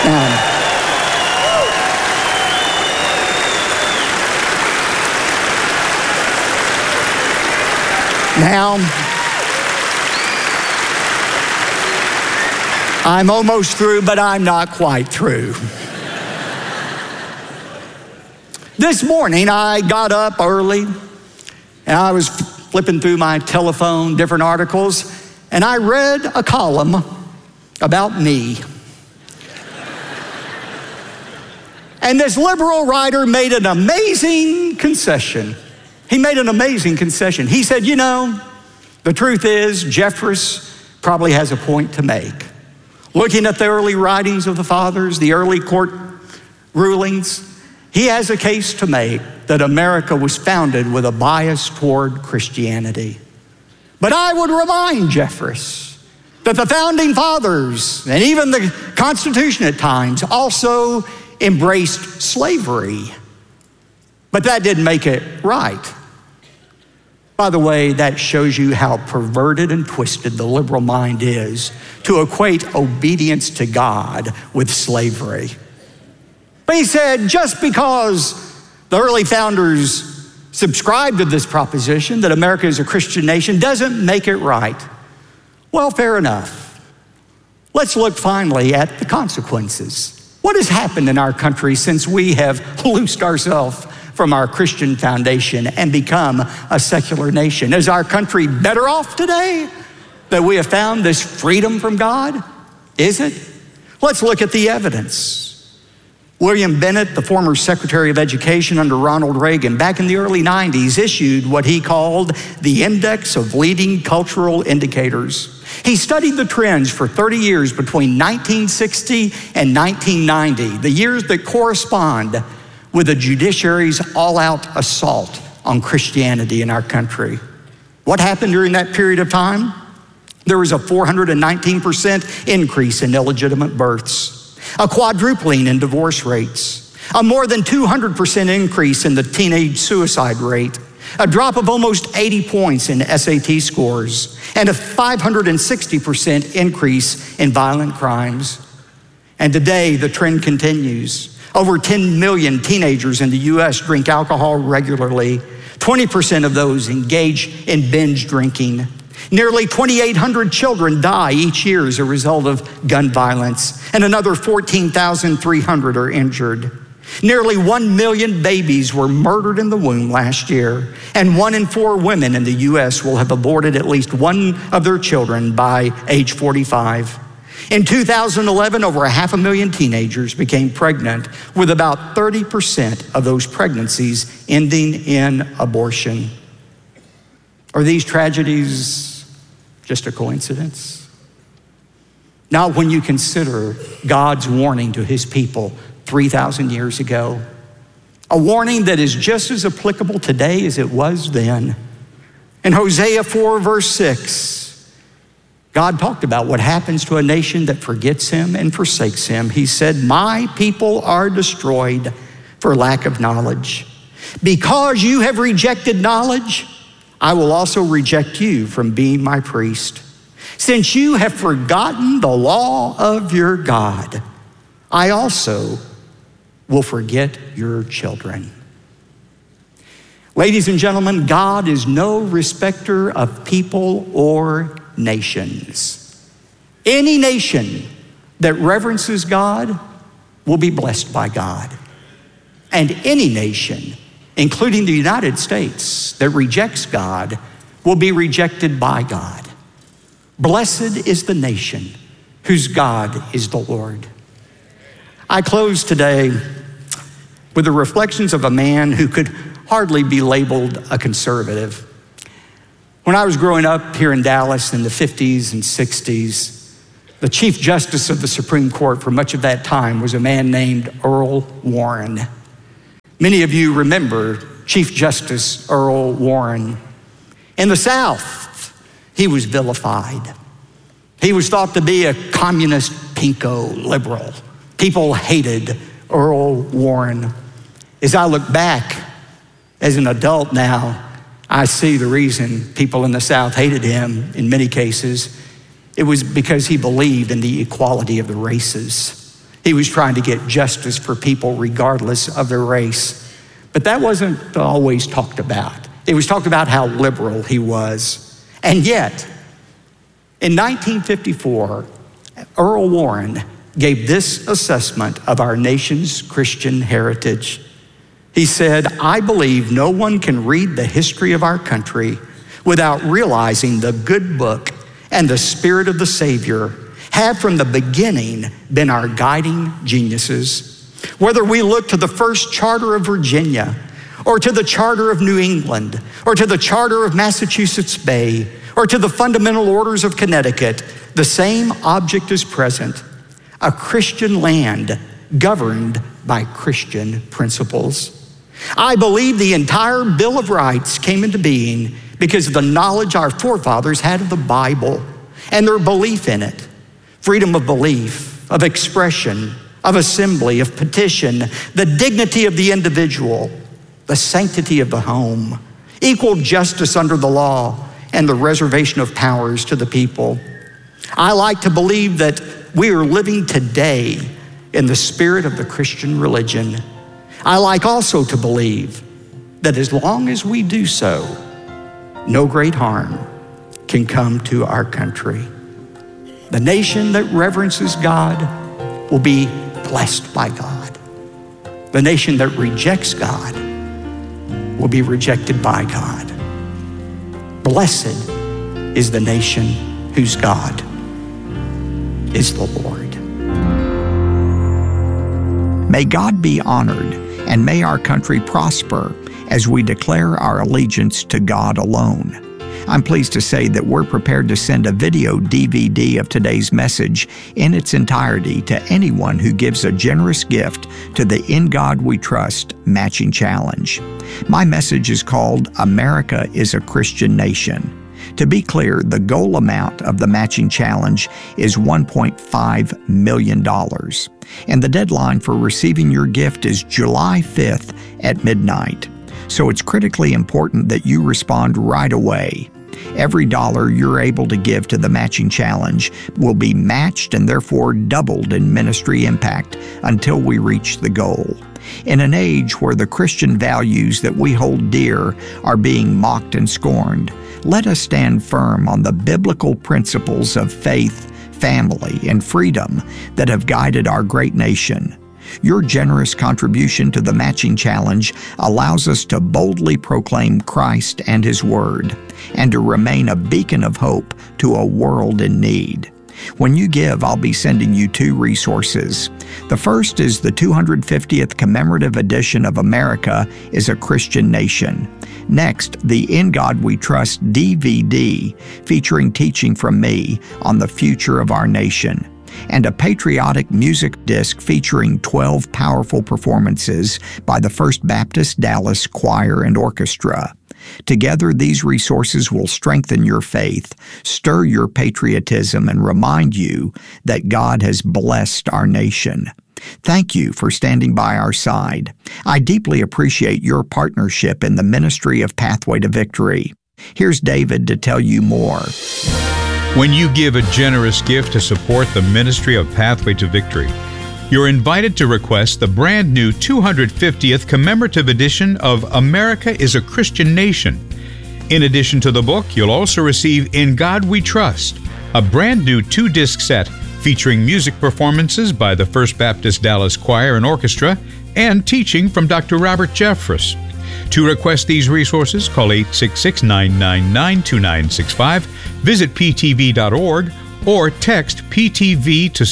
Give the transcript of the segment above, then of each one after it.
Now, I'm almost through, but I'm not quite through. This morning, I got up early, and I was flipping through my telephone, different articles, and I read a column about me. And this liberal writer made an amazing concession. He made an amazing concession. He said, you know, the truth is, Jeffress probably has a point to make. Looking at the early writings of the fathers, the early court rulings, he has a case to make that America was founded with a bias toward Christianity. But I would remind Jeffress that the founding fathers, and even the Constitution at times, also embraced slavery. But that didn't make it right. By the way, that shows you how perverted and twisted the liberal mind is to equate obedience to God with slavery. But he said, just because the early founders subscribed to this proposition that America is a Christian nation doesn't make it right. Well, fair enough. Let's look finally at the consequences. What has happened in our country since we have loosed ourselves from our Christian foundation and become a secular nation? Is our country better off today that we have found this freedom from God? Is it? Let's look at the evidence. William Bennett, the former Secretary of Education under Ronald Reagan, back in the early 90s, issued what he called the Index of Leading Cultural Indicators. He studied the trends for 30 years between 1960 and 1990, the years that correspond with the judiciary's all-out assault on Christianity in our country. What happened during that period of time? There was a 419% increase in illegitimate births, a quadrupling in divorce rates, a more than 200% increase in the teenage suicide rate, a drop of almost 80 points in SAT scores, and a 560% increase in violent crimes. And today, the trend continues. Over 10 million teenagers in the U.S. drink alcohol regularly. 20% of those engage in binge drinking. Nearly 2,800 children die each year as a result of gun violence, and another 14,300 are injured. Nearly 1 million babies were murdered in the womb last year, and 1 in 4 women in the U.S. will have aborted at least one of their children by age 45. In 2011, over 500,000 teenagers became pregnant, with about 30% of those pregnancies ending in abortion. Are these tragedies just a coincidence? Not when you consider God's warning to his people 3,000 years ago, a warning that is just as applicable today as it was then. In Hosea 4, verse 6, God talked about what happens to a nation that forgets him and forsakes him. He said, "My people are destroyed for lack of knowledge. Because you have rejected knowledge, I will also reject you from being my priest. Since you have forgotten the law of your God, I also will forget your children." Ladies and gentlemen, God is no respecter of people or nations. Any nation that reverences God will be blessed by God. And any nation, including the United States, that rejects God will be rejected by God. Blessed is the nation whose God is the Lord. I close today with the reflections of a man who could hardly be labeled a conservative. When I was growing up here in Dallas in the 50s and 60s, the Chief Justice of the Supreme Court for much of that time was a man named Earl Warren. Many of you remember Chief Justice Earl Warren. In the South, he was vilified. He was thought to be a communist pinko liberal. People hated Earl Warren. As I look back as an adult now, I see the reason people in the South hated him in many cases. It was because he believed in the equality of the races. He was trying to get justice for people regardless of their race. But that wasn't always talked about. It was talked about how liberal he was. And yet, in 1954, Earl Warren gave this assessment of our nation's Christian heritage. He said, "I believe no one can read the history of our country without realizing the good book and the spirit of the Savior have from the beginning been our guiding geniuses. Whether we look to the first charter of Virginia, or to the charter of New England, or to the charter of Massachusetts Bay, or to the fundamental orders of Connecticut, the same object is present: a Christian land governed by Christian principles. I believe the entire Bill of Rights came into being because of the knowledge our forefathers had of the Bible and their belief in it. Freedom of belief, of expression, of assembly, of petition, the dignity of the individual, the sanctity of the home, equal justice under the law, and the reservation of powers to the people. I like to believe that we are living today in the spirit of the Christian religion. I like also to believe that as long as we do so, no great harm can come to our country. The nation that reverences God will be blessed by God. The nation that rejects God will be rejected by God. Blessed is the nation whose God is the Lord." May God be honored, and may our country prosper as we declare our allegiance to God alone. I'm pleased to say that we're prepared to send a video DVD of today's message in its entirety to anyone who gives a generous gift to the In God We Trust Matching Challenge. My message is called America is a Christian Nation. To be clear, the goal amount of the matching challenge is $1.5 million. And the deadline for receiving your gift is July 5th at midnight. So it's critically important that you respond right away. Every dollar you're able to give to the matching challenge will be matched and therefore doubled in ministry impact until we reach the goal. In an age where the Christian values that we hold dear are being mocked and scorned, let us stand firm on the biblical principles of faith, family, and freedom that have guided our great nation. Your generous contribution to the matching challenge allows us to boldly proclaim Christ and His Word, and to remain a beacon of hope to a world in need. When you give, I'll be sending you 2 resources. The first is the 250th commemorative edition of America is a Christian Nation. Next, the In God We Trust DVD featuring teaching from me on the future of our nation, and a patriotic music disc featuring 12 powerful performances by the First Baptist Dallas Choir and Orchestra. Together, these resources will strengthen your faith, stir your patriotism, and remind you that God has blessed our nation. Thank you for standing by our side. I deeply appreciate your partnership in the ministry of Pathway to Victory. Here's David to tell you more. When you give a generous gift to support the ministry of Pathway to Victory, you're invited to request the brand new 250th commemorative edition of America is a Christian Nation. In addition to the book, you'll also receive In God We Trust, a brand new 2-disc set featuring music performances by the First Baptist Dallas Choir and Orchestra and teaching from Dr. Robert Jeffress. To request these resources, call 866-999-2965, visit ptv.org, or text PTV to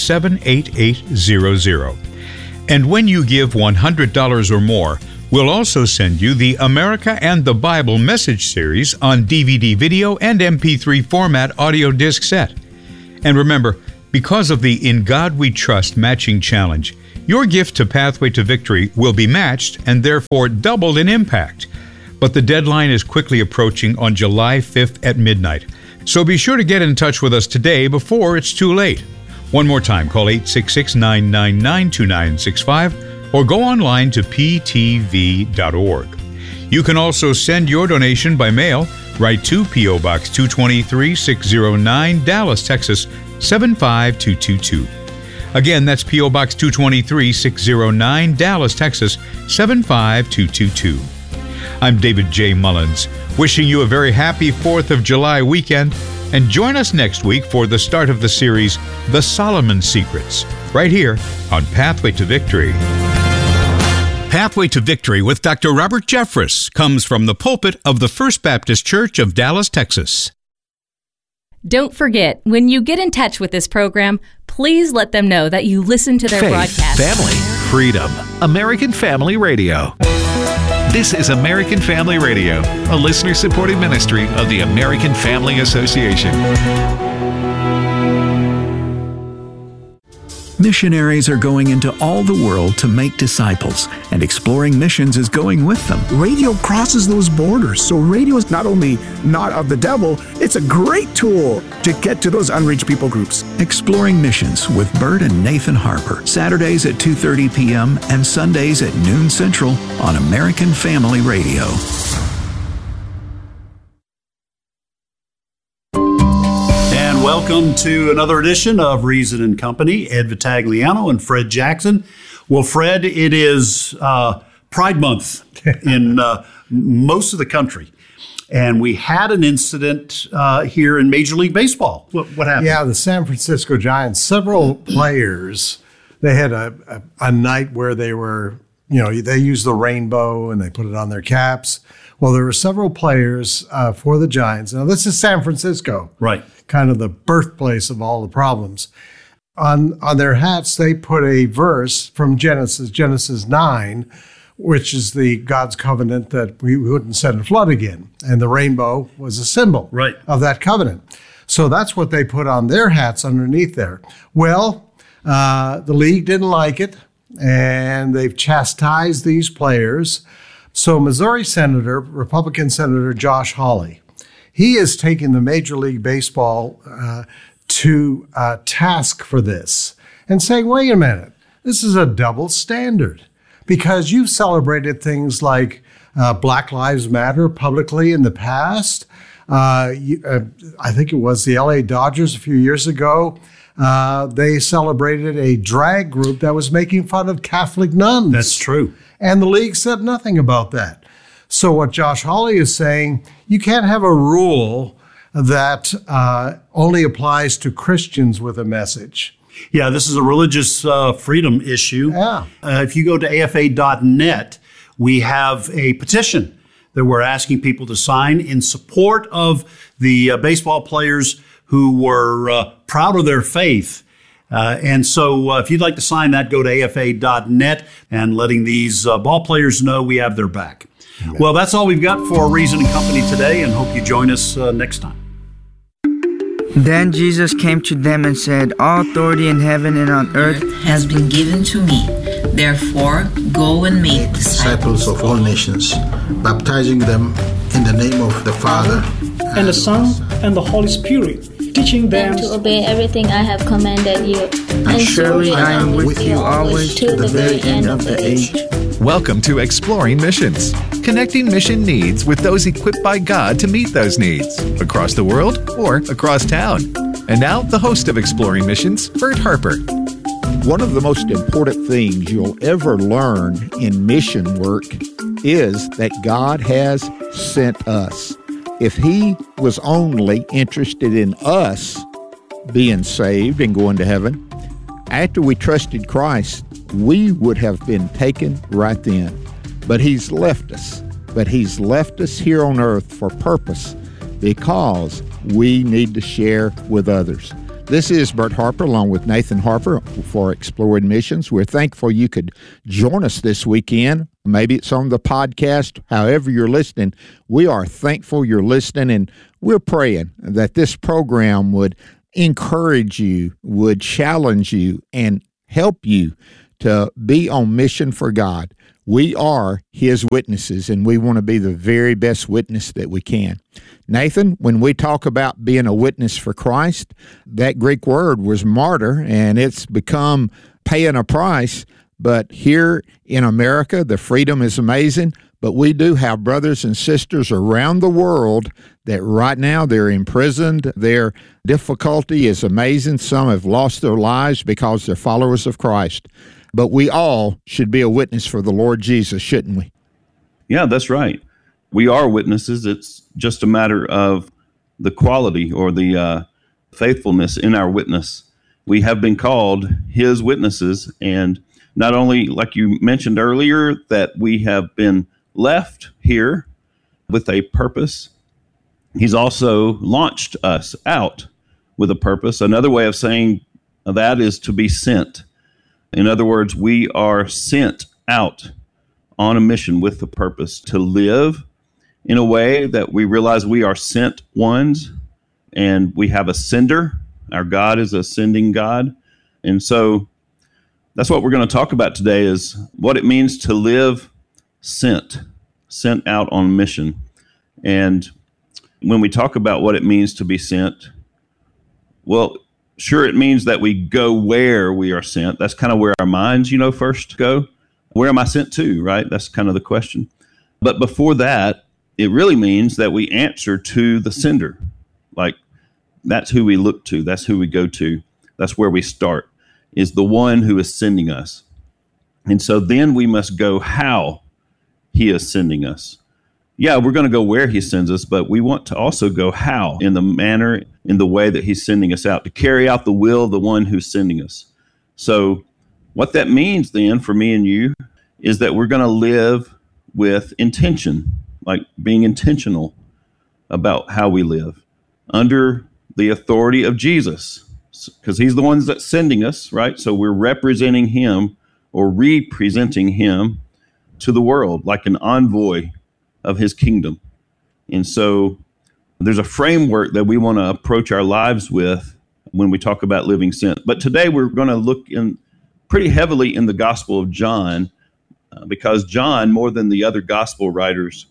78800. And when you give $100 or more, we'll also send you the America and the Bible message series on DVD, video, and MP3 format audio disc set. And remember, because of the In God We Trust matching challenge, your gift to Pathway to Victory will be matched and therefore doubled in impact. But the deadline is quickly approaching on July 5th at midnight. So be sure to get in touch with us today before it's too late. One more time, call 866-999-2965 or go online to ptv.org. You can also send your donation by mail. Write to P.O. Box 223-609, Dallas, Texas 75222. Again, that's P.O. Box 223, 609, Dallas, Texas, 75222. I'm David J. Mullins, wishing you a very happy 4th of July weekend, and join us next week for the start of the series, The Solomon Secrets, right here on Pathway to Victory. Pathway to Victory with Dr. Robert Jeffress comes from the pulpit of the First Baptist Church of Dallas, Texas. Don't forget, when you get in touch with this program, please let them know that you listen to their Faith, broadcast. family, freedom. American Family Radio. This is American Family Radio, a listener-supported ministry of the American Family Association. Missionaries are going into all the world to make disciples, and Exploring Missions is going with them. Radio crosses those borders, so radio is not only not of the devil, it's a great tool to get to those unreached people groups. Exploring Missions with Bert and Nathan Harper, Saturdays at 2:30 p.m. and Sundays at noon Central on American Family Radio. Welcome to another edition of Reason and Company. Ed Vitagliano and Fred Jackson. Well, Fred, it is Pride Month in most of the country. And we had an incident here in Major League Baseball. What happened? Yeah, the San Francisco Giants, several players, they had a night where they were, they used the rainbow and they put it on their caps. Well, there were several players for the Giants. Now, this is San Francisco. Right. Kind of the birthplace of all the problems. On their hats, they put a verse from Genesis 9, which is the God's covenant that we wouldn't send a flood again. And the rainbow was a symbol of that covenant. So that's what they put on their hats underneath there. Well, the league didn't like it, and they've chastised these players. So Missouri Republican Senator Josh Hawley, he is taking the Major League Baseball to task for this and saying, wait a minute, this is a double standard because you've celebrated things like Black Lives Matter publicly in the past. I think it was the LA Dodgers a few years ago. They celebrated a drag group that was making fun of Catholic nuns. That's true. And the league said nothing about that. So what Josh Hawley is saying, you can't have a rule that only applies to Christians with a message. Yeah, this is a religious freedom issue. Yeah. If you go to afa.net, we have a petition that we're asking people to sign in support of the baseball players who were proud of their faith. And so if you'd like to sign that, go to afa.net and letting these ball players know we have their back. Amen. Well, that's all we've got for Reason and Company today, and hope you join us next time. Then Jesus came to them and said, all authority in heaven and on earth has been given to me. Therefore, go and make disciples of all nations, baptizing them in the name of the Father, and the Son, and the Holy Spirit, teaching them to obey everything I have commanded you. And surely I am with you always to the very end of the age. Welcome to Exploring Missions, connecting mission needs with those equipped by God to meet those needs, across the world or across town. And now, the host of Exploring Missions, Bert Harper. One of the most important things you'll ever learn in mission work is that God has sent us. If He was only interested in us being saved and going to heaven, after we trusted Christ, we would have been taken right then. But He's left us. But He's left us here on earth for purpose because we need to share with others. This is Bert Harper along with Nathan Harper for Exploring Missions. We're thankful you could join us this weekend. Maybe it's on the podcast, however you're listening. We are thankful you're listening, and we're praying that this program would encourage you, would challenge you, and help you to be on mission for God. We are His witnesses, and we want to be the very best witness that we can. Nathan, when we talk about being a witness for Christ, that Greek word was martyr, and it's become paying a price. But here in America, the freedom is amazing. but we do have brothers and sisters around the world that right now they're imprisoned. Their difficulty is amazing. Some have lost their lives because they're followers of Christ. But we all should be a witness for the Lord Jesus, shouldn't we? Yeah, that's right. We are witnesses. It's just a matter of the quality or the faithfulness in our witness. We have been called His witnesses, and not only, like you mentioned earlier, that we have been left here with a purpose, He's also launched us out with a purpose. Another way of saying that is to be sent. In other words, we are sent out on a mission with the purpose to live in a way that we realize we are sent ones and we have a sender. Our God is a sending God. And so that's what we're going to talk about today, is what it means to live sent out on mission. And when we talk about what it means to be sent, well, sure, it means that we go where we are sent. That's kind of where our minds, first go. Where am I sent to, right? That's kind of the question. But before that, it really means that we answer to the sender. Like, that's who we look to. That's who we go to. That's where we start, is the one who is sending us. And so then we must go how He is sending us. Yeah, we're going to go where He sends us, but we want to also go how, in the manner, in the way that He's sending us out, to carry out the will of the one who's sending us. So what that means then for me and you is that we're going to live with intention, like being intentional about how we live under the authority of Jesus, because He's the one that's sending us, right? So we're representing Him or representing Him to the world like an envoy of His kingdom. And so there's a framework that we want to approach our lives with when we talk about living sent. But today we're going to look in pretty heavily in the Gospel of John, because John, more than the other gospel writers,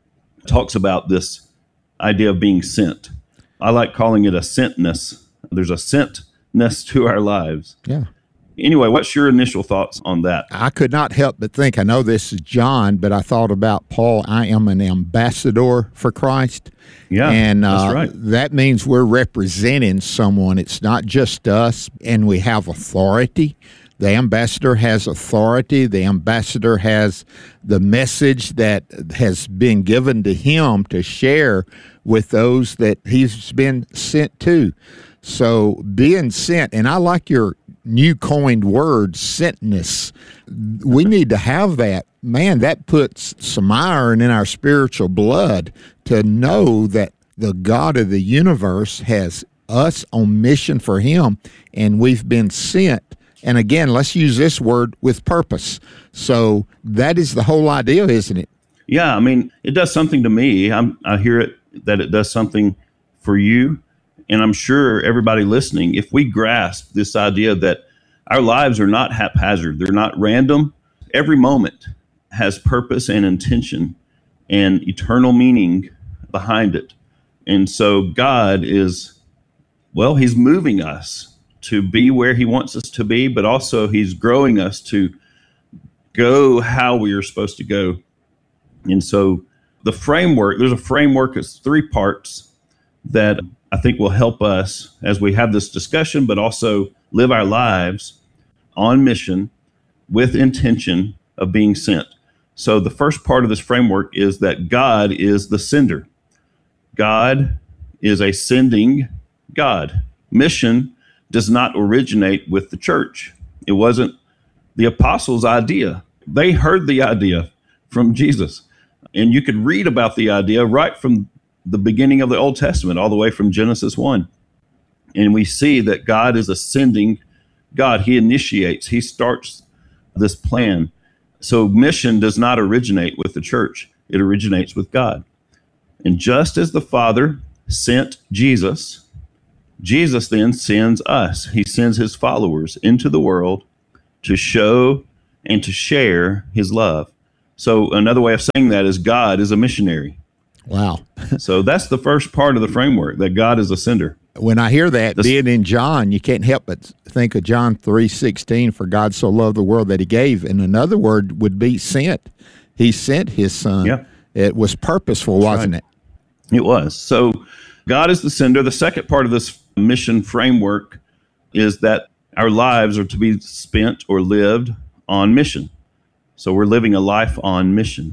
talks about this idea of being sent. I like calling it a sentness. There's a sentness to our lives. Yeah. Anyway, what's your initial thoughts on that? I could not help but think, I know this is John, but I thought about Paul. I am an ambassador for Christ. Yeah, and that's right. That means we're representing someone. It's not just us, and we have authority. The ambassador has authority. The ambassador has the message that has been given to him to share with those that he's been sent to. So being sent, and I like your new coined word, sentness. We need to have that. Man, that puts some iron in our spiritual blood to know that the God of the universe has us on mission for Him, and we've been sent. And again, let's use this word, with purpose. So that is the whole idea, isn't it? Yeah, I mean, it does something to me. I hear it, that it does something for you. And I'm sure everybody listening, if we grasp this idea that our lives are not haphazard, they're not random, every moment has purpose and intention and eternal meaning behind it. And so God is, well, He's moving us to be where He wants us to be, but also He's growing us to go how we are supposed to go. And so the framework, there's a framework, it's 3 parts that I think will help us as we have this discussion, but also live our lives on mission with intention of being sent. So the first part of this framework is that God is the sender. God is a sending God. Mission does not originate with the church. It wasn't the apostles' idea. They heard the idea from Jesus. And you could read about the idea right from the beginning of the Old Testament, all the way from Genesis 1. And we see that God is a sending God. He initiates, He starts this plan. So mission does not originate with the church. It originates with God. And just as the Father sent Jesus, Jesus then sends us. He sends His followers into the world to show and to share His love. So another way of saying that is God is a missionary. Wow. So that's the first part of the framework, that God is a sender. When I hear that, being in John, you can't help but think of John 3:16, for God so loved the world that He gave. And another word would be sent. He sent his son. Yeah. It was purposeful, wasn't it? It was. So God is the sender. The second part of this mission framework is that our lives are to be spent or lived on mission. So we're living a life on mission.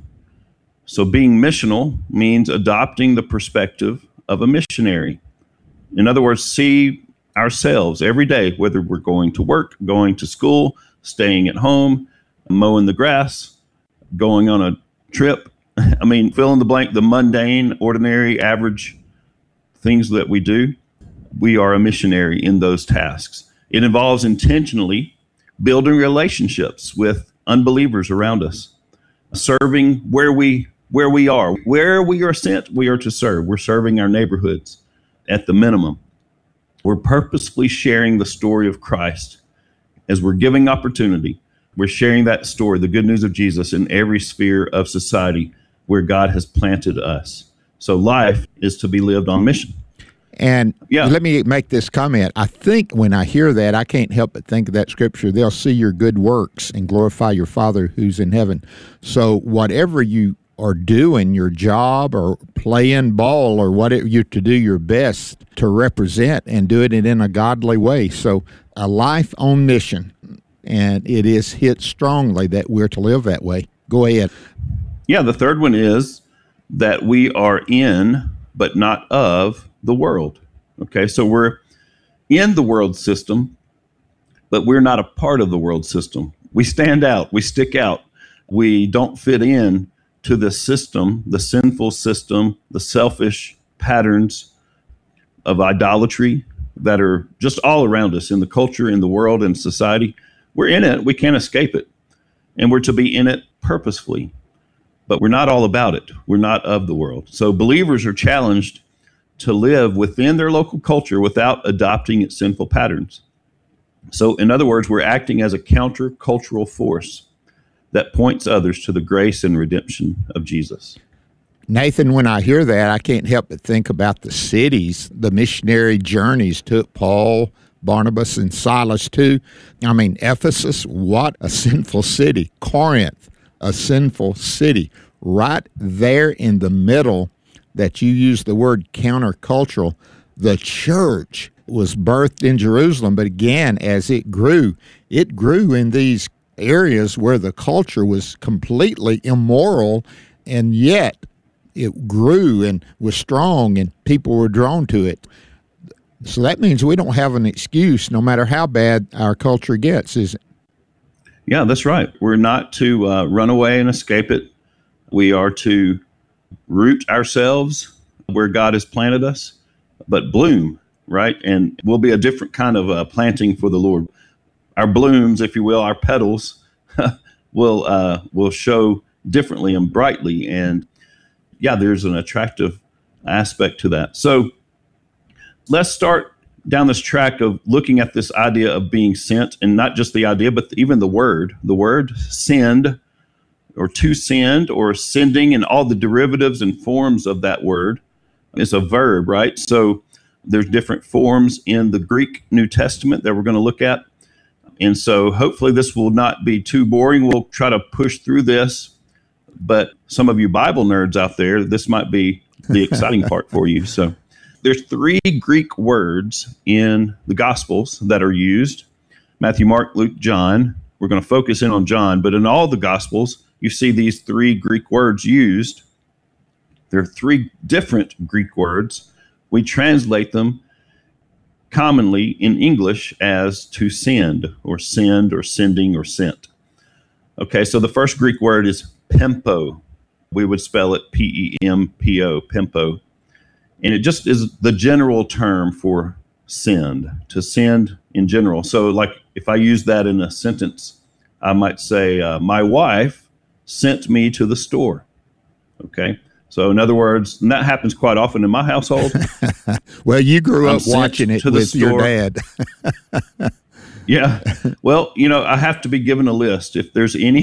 So being missional means adopting the perspective of a missionary. In other words, see ourselves every day, whether we're going to work, going to school, staying at home, mowing the grass, going on a trip. I mean, fill in the blank, the mundane, ordinary, average things that we do. We are a missionary in those tasks. It involves intentionally building relationships with unbelievers around us, serving where we are. Where we are sent, we are to serve. We're serving our neighborhoods at the minimum. We're purposefully sharing the story of Christ. As we're giving opportunity, we're sharing that story, the good news of Jesus, in every sphere of society where God has planted us. So life is to be lived on mission. And let me make this comment. I think when I hear that, I can't help but think of that scripture. They'll see your good works and glorify your Father who's in heaven. So whatever you are doing, your job or playing ball or whatever, you're to do your best to represent and do it in a godly way. So a life on mission, and it is hit strongly that we're to live that way. Go ahead. Yeah, the third one is that we are in, but not of, the world. Okay, so we're in the world system, but we're not a part of the world system. We stand out, we stick out, we don't fit in to the system, the sinful system, the selfish patterns of idolatry that are just all around us in the culture, in the world, in society. We're in it, we can't escape it, and we're to be in it purposefully, but we're not all about it. We're not of the world. So believers are challenged to live within their local culture without adopting its sinful patterns. So in other words, we're acting as a counter-cultural force that points others to the grace and redemption of Jesus. Nathan, when I hear that, I can't help but think about the cities the missionary journeys took Paul, Barnabas, and Silas to. I mean, Ephesus, what a sinful city. Corinth, a sinful city. Right there in the middle that you use the word countercultural, the church was birthed in Jerusalem, but again, as it grew in these areas where the culture was completely immoral, and yet it grew and was strong and people were drawn to it. So that means we don't have an excuse no matter how bad our culture gets, is it? Yeah, that's right. We're not to run away and escape it. We are to root ourselves where God has planted us, but bloom, right? And we'll be a different kind of planting for the Lord. Our blooms, if you will, our petals will show differently and brightly. And yeah, there's an attractive aspect to that. So let's start down this track of looking at this idea of being sent, and not just the idea, but even the word send, or to send, or sending, and all the derivatives and forms of that word is a verb, right? So there's different forms in the Greek New Testament that we're going to look at. And so hopefully this will not be too boring. We'll try to push through this, but some of you Bible nerds out there, this might be the exciting part for you. So there's 3 Greek words in the Gospels that are used: Matthew, Mark, Luke, John. We're going to focus in on John, but in all the Gospels, you see these 3 Greek words used. There are 3 different Greek words. We translate them commonly in English as to send, or sending, or sent. Okay, so the first Greek word is pempo. We would spell it P-E-M-P-O, pempo. And it just is the general term for send, to send in general. So like if I use that in a sentence, I might say, my wife sent me to the store. Okay. So in other words, and that happens quite often in my household. Well, you grew up watching it with your dad. Yeah. Well, I have to be given a list. If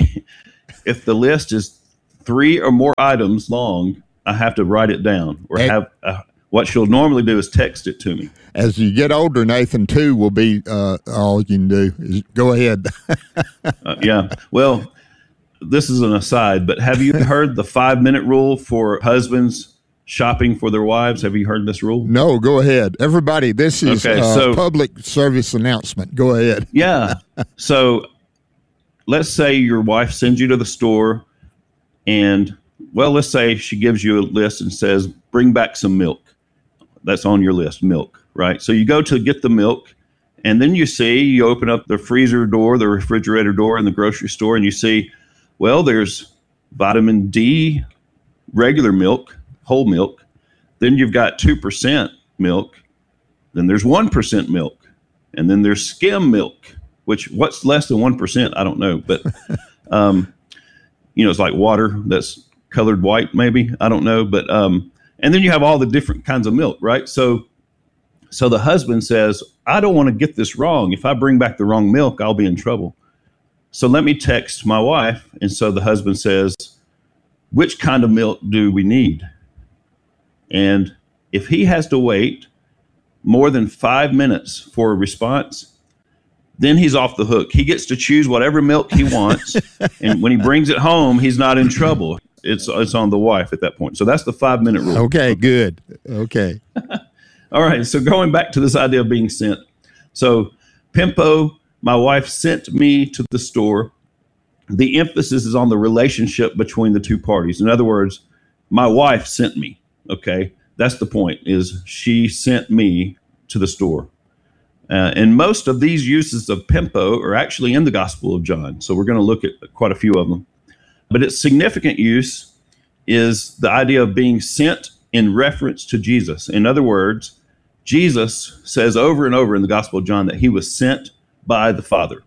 the list is 3 or more items long, I have to write it down, or have what she'll normally do is text it to me. As you get older, Nathan, 2 will be all you can do. Go ahead. Yeah. Well, this is an aside, but have you heard the 5-minute rule for husbands shopping for their wives? Have you heard this rule? No, go ahead. Everybody, this is a public service announcement. Go ahead. Yeah. So let's say your wife sends you to the store and, well, let's say she gives you a list and says, bring back some milk. That's on your list, milk, right? So you go to get the milk, and then you open up the freezer door, the refrigerator door in the grocery store, and you see, well, there's vitamin D, regular milk, whole milk. Then you've got 2% milk. Then there's 1% milk. And then there's skim milk, which what's less than 1%? I don't know. But, it's like water that's colored white, maybe. I don't know. But, and then you have all the different kinds of milk, right? So the husband says, I don't want to get this wrong. If I bring back the wrong milk, I'll be in trouble. So let me text my wife. And so the husband says, which kind of milk do we need? And if he has to wait more than 5 minutes for a response, then he's off the hook. He gets to choose whatever milk he wants. And when he brings it home, he's not in trouble. It's on the wife at that point. So that's the 5-minute rule. Okay, good. Okay. All right. So going back to this idea of being sent. So Pimpo, my wife, sent me to the store. The emphasis is on the relationship between the two parties. In other words, my wife sent me. Okay. That's the point, is she sent me to the store. And most of these uses of Pimpo are actually in the Gospel of John. So we're going to look at quite a few of them. But its significant use is the idea of being sent in reference to Jesus. In other words, Jesus says over and over in the Gospel of John that he was sent by the Father.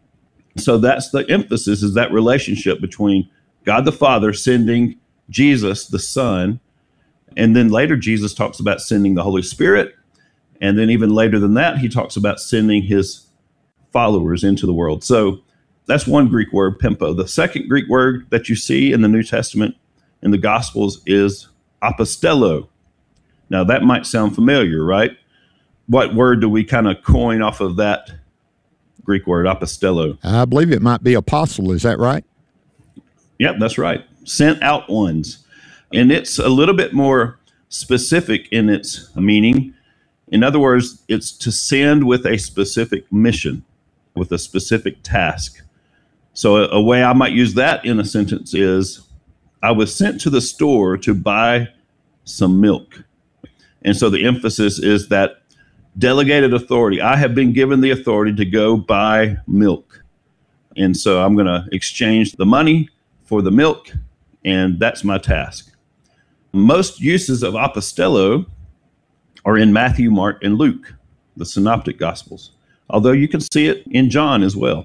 So that's the emphasis, is that relationship between God the Father sending Jesus the Son. And then later Jesus talks about sending the Holy Spirit. And then even later than that, he talks about sending his followers into the world. So that's one Greek word, Pimpo. The second Greek word that you see in the New Testament in the Gospels is apostello. Now, that might sound familiar, right? What word do we kind of coin off of that Greek word, apostello? I believe it might be apostle. Is that right? Yep, that's right. Sent out ones. And it's a little bit more specific in its meaning. In other words, it's to send with a specific mission, with a specific task. So a way I might use that in a sentence is, I was sent to the store to buy some milk. And so the emphasis is that delegated authority. I have been given the authority to go buy milk. And so I'm going to exchange the money for the milk, and that's my task. Most uses of apostello are in Matthew, Mark, and Luke, the synoptic gospels, although you can see it in John as well.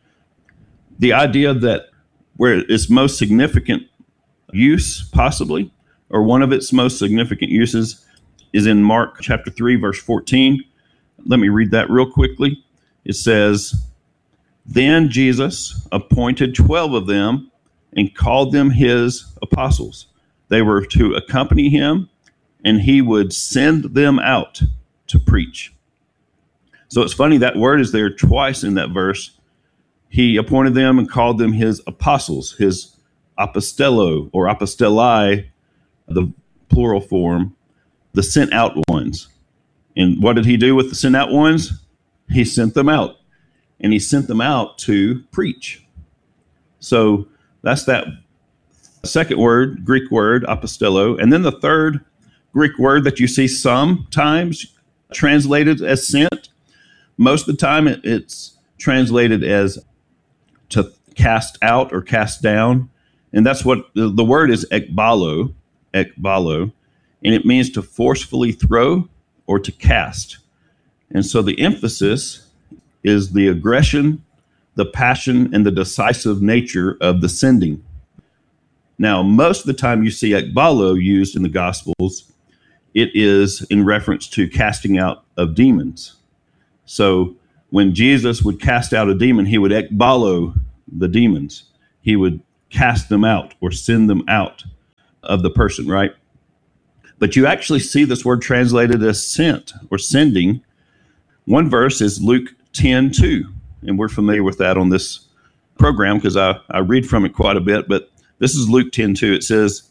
The idea that where its most significant use, possibly, or one of its most significant uses, is in Mark chapter 3, verse 14. Let me read that real quickly. It says, Then Jesus appointed 12 of them and called them his apostles. They were to accompany him, and he would send them out to preach. So it's funny, that word is there twice in that verse. He appointed them and called them his apostles, his apostello or apostoli, the plural form, the sent out ones. And what did he do with the sent out ones? He sent them out, and he sent them out to preach. So that's that second word, Greek word, apostello. And then the third Greek word that you see sometimes translated as sent. Most of the time it's translated as to cast out or cast down. And that's what the word is, ekbalo, and it means to forcefully throw or to cast. And so the emphasis is the aggression, the passion, and the decisive nature of the sending. Now, most of the time you see ekbalo used in the Gospels, it is in reference to casting out of demons. So when Jesus would cast out a demon, he would ekbalo the demons. He would cast them out or send them out of the person, right? But you actually see this word translated as sent or sending. One verse is Luke 10:2, and we're familiar with that on this program because I read from it quite a bit, but this is Luke 10:2. It says,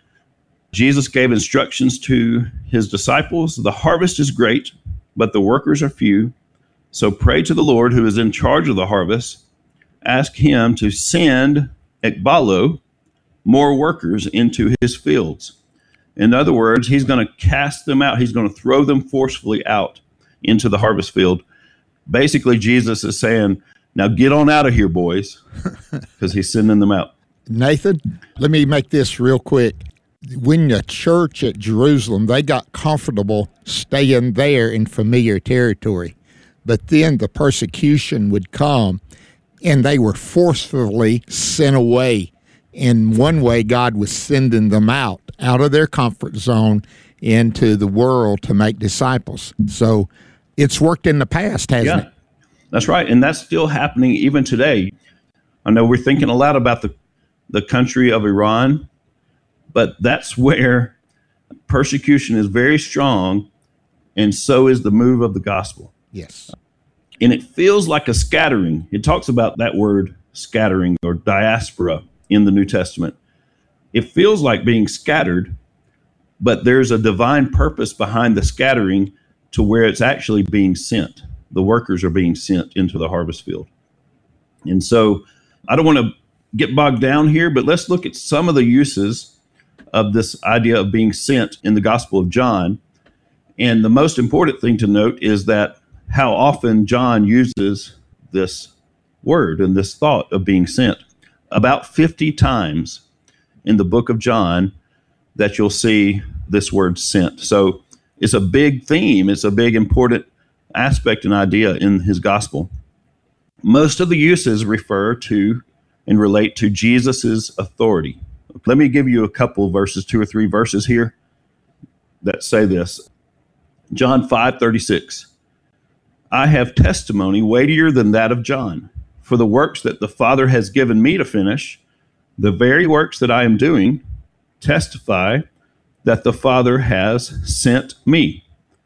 Jesus gave instructions to his disciples. The harvest is great, but the workers are few. So pray to the Lord who is in charge of the harvest. Ask him to send ekbalo, more workers into his fields. In other words, he's going to cast them out. He's going to throw them forcefully out into the harvest field. Basically, Jesus is saying, now get on out of here, boys, because he's sending them out. Nathan, let me make this real quick. When the church at Jerusalem, they got comfortable staying there in familiar territory. But then the persecution would come, and they were forcefully sent away. In one way, God was sending them out of their comfort zone into the world to make disciples. So it's worked in the past, hasn't it? That's right. And that's still happening even today. I know we're thinking a lot about the country of Iran, but that's where persecution is very strong, and so is the move of the gospel. Yes. And it feels like a scattering. It talks about that word scattering or diaspora in the New Testament. It feels like being scattered, but there's a divine purpose behind the scattering to where it's actually being sent. The workers are being sent into the harvest field. And so I don't want to get bogged down here, but let's look at some of the uses of this idea of being sent in the Gospel of John. And the most important thing to note is that how often John uses this word and this thought of being sent. About 50 times in the book of John that you'll see this word sent. So it's a big theme. It's a big important aspect and idea in his gospel. Most of the uses refer to and relate to Jesus's authority. Let me give you a couple verses, 2 or 3 verses here that say this. John 5:36. I have testimony weightier than that of John, for the works that the Father has given me to finish, the very works that I am doing, testify that the Father has sent me.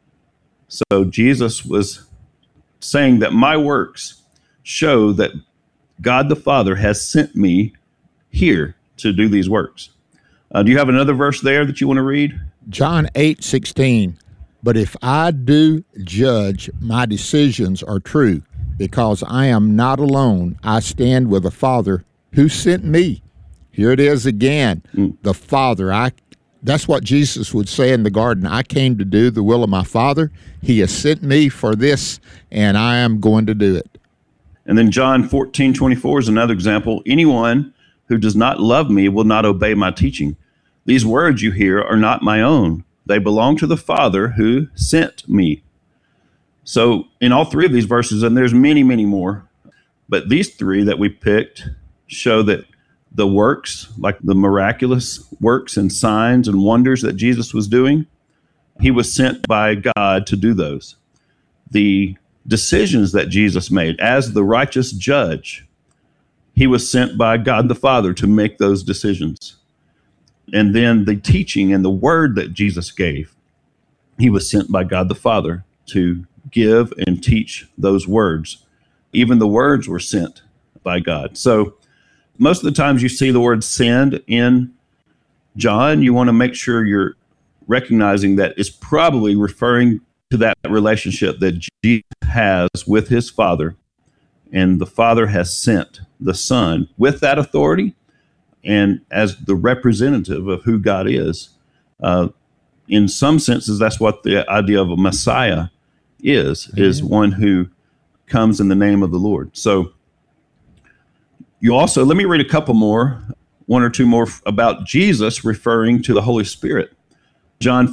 So Jesus was saying that my works show that God the Father has sent me here to do these works. Do you have another verse there that you want to read? John 8:16. But if I do judge, my decisions are true, because I am not alone. I stand with the Father who sent me. Here it is again, the Father. That's what Jesus would say in the garden. I came to do the will of my Father. He has sent me for this, and I am going to do it. And then John 14:24 is another example. Anyone who does not love me will not obey my teaching. These words you hear are not my own. They belong to the Father who sent me. So in all 3 of these verses, and there's many, many more, but these 3 that we picked show that the works, like the miraculous works and signs and wonders that Jesus was doing, he was sent by God to do those. The decisions that Jesus made as the righteous judge, he was sent by God the Father to make those decisions. And then the teaching and the word that Jesus gave, he was sent by God the Father to give and teach those words. Even the words were sent by God. So most of the times you see the word send in John, you want to make sure you're recognizing that it's probably referring to that relationship that Jesus has with his Father, and the Father has sent the Son with that authority and as the representative of who God is. In some senses, that's what the idea of a Messiah is one who comes in the name of the Lord. So you also, let me read a couple more, 1 or 2 more about Jesus referring to the Holy Spirit. John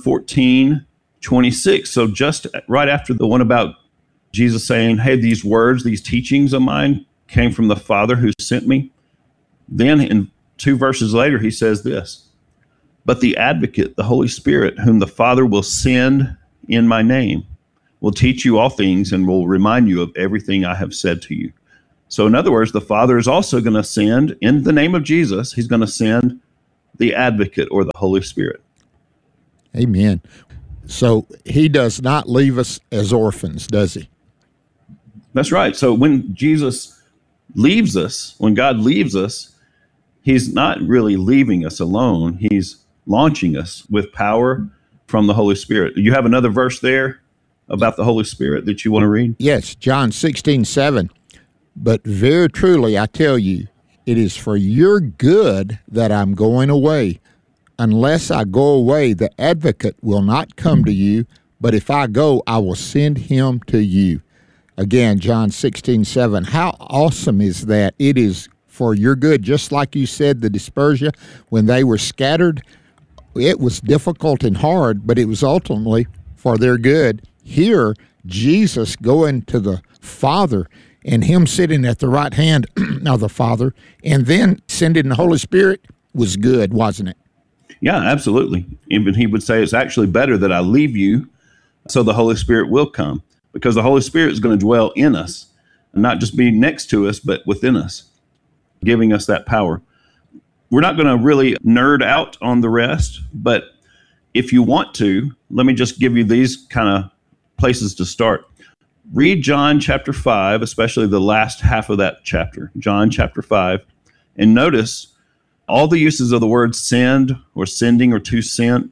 14:26. So just right after the one about Jesus saying, hey, these words, these teachings of mine came from the Father who sent me. Then in 2 verses later, he says this, but the advocate, the Holy Spirit, whom the Father will send in my name, will teach you all things and will remind you of everything I have said to you. So in other words, the Father is also going to send, in the name of Jesus, he's going to send the advocate or the Holy Spirit. Amen. So he does not leave us as orphans, does he? That's right. So when Jesus leaves us, when God leaves us, he's not really leaving us alone. He's launching us with power from the Holy Spirit. You have another verse there about the Holy Spirit that you want to read? Yes, John 16:7. But very truly I tell you, it is for your good that I'm going away. Unless I go away, the advocate will not come to you, but if I go, I will send him to you. Again, John 16:7. How awesome is that? It is for your good. Just like you said, the dispersion, when they were scattered, it was difficult and hard, but it was ultimately for their good. Here, Jesus going to the Father and him sitting at the right hand of the Father and then sending the Holy Spirit was good, wasn't it? Yeah, absolutely. Even he would say it's actually better that I leave you so the Holy Spirit will come, because the Holy Spirit is going to dwell in us and not just be next to us, but within us, giving us that power. We're not going to really nerd out on the rest, but if you want to, let me just give you these kind of places to start. Read John chapter 5, especially the last half of that chapter, John chapter 5, and notice all the uses of the word send or sending or to send.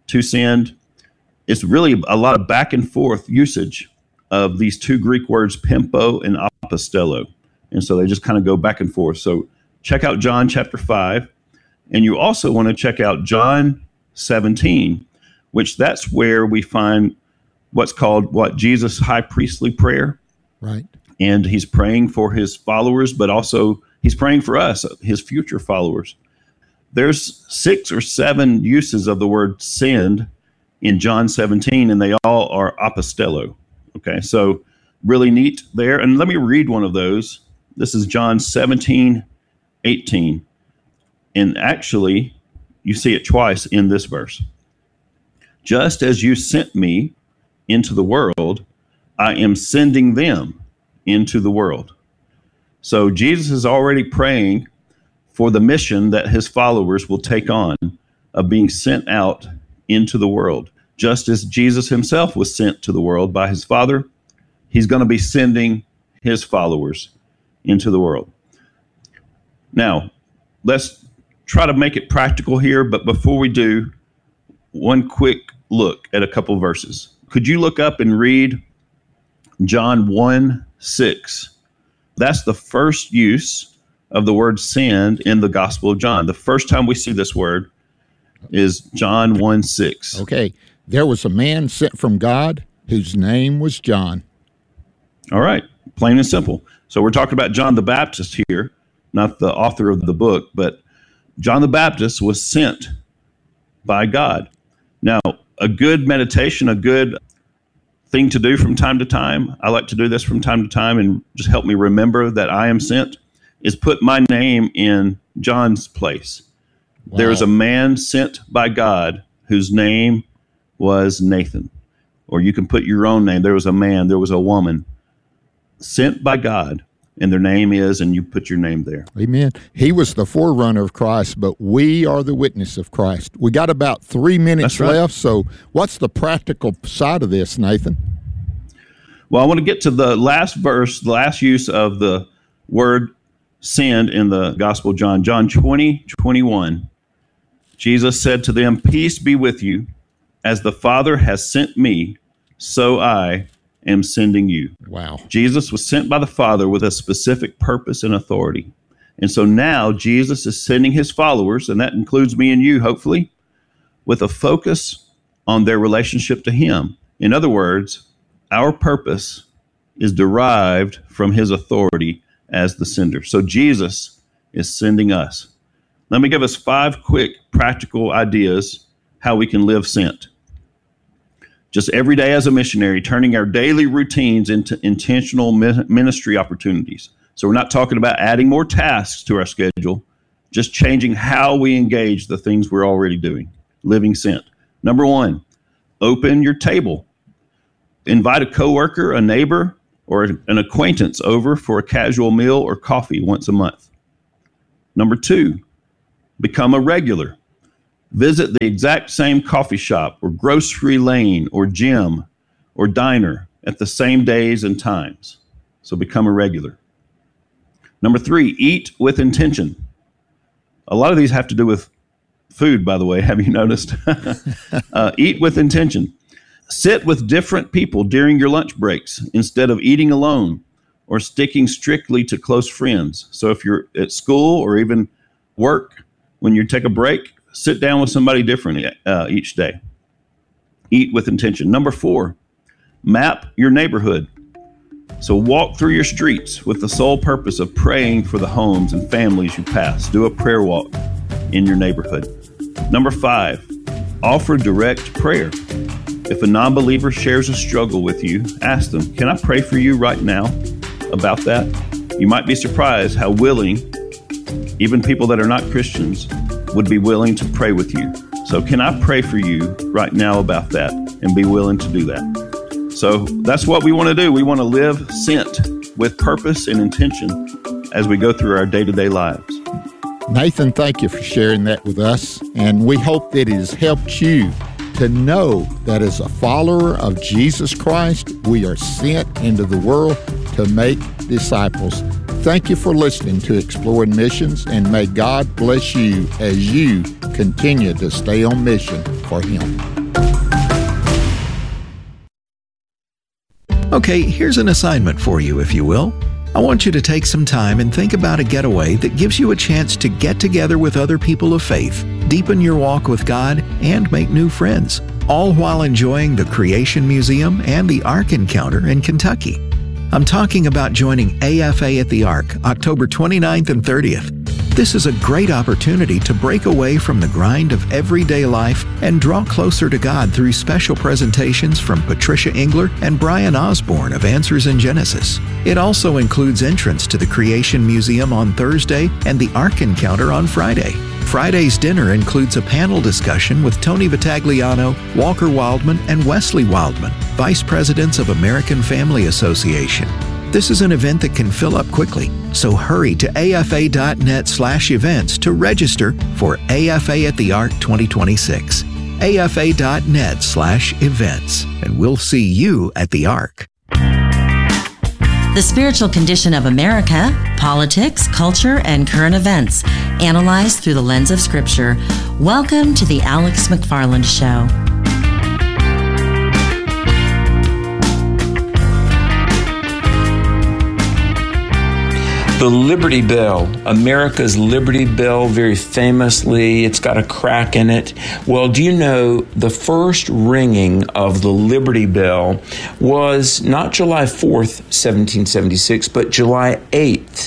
It's really a lot of back and forth usage of these two Greek words, pimpo and apostello. And so they just kind of go back and forth. So check out John chapter 5. And you also want to check out John 17, which that's where we find what's called Jesus' high priestly prayer. Right. And he's praying for his followers, but also he's praying for us, his future followers. There's 6 or 7 uses of the word send in John 17, and they all are apostello. Okay, so really neat there. And let me read one of those. This is John 17:18. And actually, you see it twice in this verse. Just as you sent me into the world, I am sending them into the world. So Jesus is already praying for the mission that his followers will take on of being sent out into the world. Just as Jesus himself was sent to the world by his Father, he's going to be sending his followers into the world. Now, let's try to make it practical here, but before we do, one quick look at a couple verses. Could you look up and read John 1:6? That's the first use of the word send in the Gospel of John. The first time we see this word is John 1:6. Okay. There was a man sent from God whose name was John. All right. Plain and simple. So we're talking about John the Baptist here, not the author of the book, but John the Baptist was sent by God. Now, a good meditation, a good thing to do from time to time, I like to do this from time to time and just help me remember that I am sent, is put my name in John's place. Wow. There is a man sent by God whose name was Nathan. Or you can put your own name. There was a man, there was a woman sent by God, and their name is, and you put your name there. Amen. He was the forerunner of Christ, but we are the witness of Christ. We got about 3 minutes left, so what's the practical side of this, Nathan? Well, I want to get to the last verse, the last use of the word send in the Gospel of John. John 20:21. Jesus said to them, "Peace be with you. As the Father has sent me, so I am sending you." Wow. Jesus was sent by the Father with a specific purpose and authority. And so now Jesus is sending his followers, and that includes me and you, hopefully, with a focus on their relationship to him. In other words, our purpose is derived from his authority as the sender. So Jesus is sending us. Let me give us 5 quick practical ideas how we can live sent. Just every day as a missionary, turning our daily routines into intentional ministry opportunities. So we're not talking about adding more tasks to our schedule, just changing how we engage the things we're already doing. Living sent. Number 1, open your table. Invite a coworker, a neighbor, or an acquaintance over for a casual meal or coffee once a month. Number 2, become a regular. Visit the exact same coffee shop or grocery lane or gym or diner at the same days and times. So become a regular. Number 3, eat with intention. A lot of these have to do with food, by the way. Have you noticed? Eat with intention. Sit with different people during your lunch breaks instead of eating alone or sticking strictly to close friends. So if you're at school or even work, when you take a break, sit down with somebody different each day. Eat with intention. Number 4, map your neighborhood. So walk through your streets with the sole purpose of praying for the homes and families you pass. Do a prayer walk in your neighborhood. Number 5, offer direct prayer. If a non-believer shares a struggle with you, ask them, can I pray for you right now about that? You might be surprised how willing, even people that are not Christians, would be willing to pray with you. So can I pray for you right now about that, and be willing to do that? So that's what we want to do. We want to live sent with purpose and intention as we go through our day-to-day lives. Nathan, thank you for sharing that with us, and we hope that it has helped you to know that as a follower of Jesus Christ, we are sent into the world to make disciples. Thank you for listening to Exploring Missions, and may God bless you as you continue to stay on mission for Him. Okay, here's an assignment for you, if you will. I want you to take some time and think about a getaway that gives you a chance to get together with other people of faith, deepen your walk with God, and make new friends, all while enjoying the Creation Museum and the Ark Encounter in Kentucky. I'm talking about joining AFA at the Ark, October 29th and 30th. This is a great opportunity to break away from the grind of everyday life and draw closer to God through special presentations from Patricia Engler and Brian Osborne of Answers in Genesis. It also includes entrance to the Creation Museum on Thursday and the Ark Encounter on Friday. Friday's dinner includes a panel discussion with Tony Vitagliano, Walker Wildman, and Wesley Wildman, Vice Presidents of American Family Association. This is an event that can fill up quickly, so hurry to afa.net/events to register for AFA at the Ark 2026. afa.net/events, and we'll see you at the Ark. The spiritual condition of America, politics, culture, and current events, analyzed through the lens of Scripture. Welcome to the Alex McFarland Show. The Liberty Bell, America's Liberty Bell, very famously, it's got a crack in it. Well, do you know the first ringing of the Liberty Bell was not July 4th, 1776, but July 8th,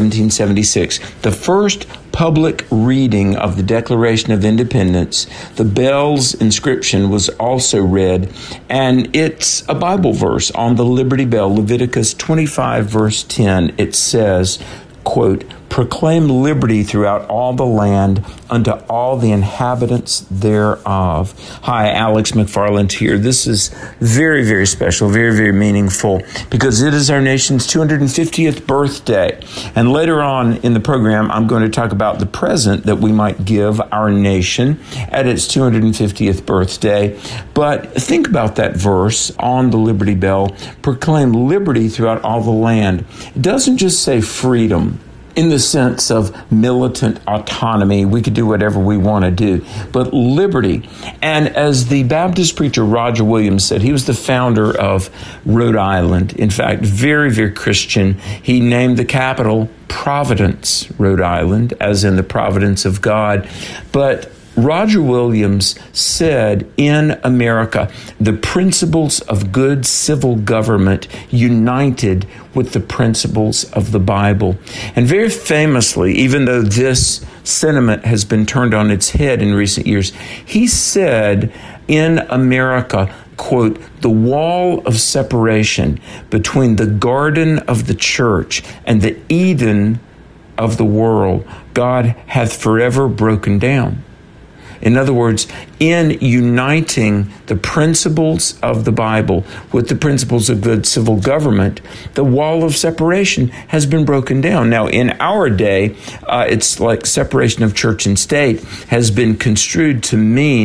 1776. The first public reading of the Declaration of Independence. The bell's inscription was also read, and it's a Bible verse on the Liberty Bell, Leviticus 25, verse 10. It says, quote, "Proclaim liberty throughout all the land unto all the inhabitants thereof." Hi, Alex McFarland here. This is very, very special, very, very meaningful, because it is our nation's 250th birthday. And later on in the program, I'm going to talk about the present that we might give our nation at its 250th birthday. But think about that verse on the Liberty Bell, proclaim liberty throughout all the land. It doesn't just say freedom in the sense of militant autonomy. We could do whatever we want to do, but liberty. And as the Baptist preacher Roger Williams said, he was the founder of Rhode Island. In fact, very, very Christian. He named the capital Providence, Rhode Island, as in the providence of God. But Roger Williams said, in America, the principles of good civil government united with the principles of the Bible. And very famously, even though this sentiment has been turned on its head in recent years, he said, in America, quote, "The wall of separation between the garden of the church and the Eden of the world, God hath forever broken down." In other words, in uniting the principles of the Bible with the principles of good civil government, the wall of separation has been broken down. Now, in our day, it's like separation of church and state has been construed to mean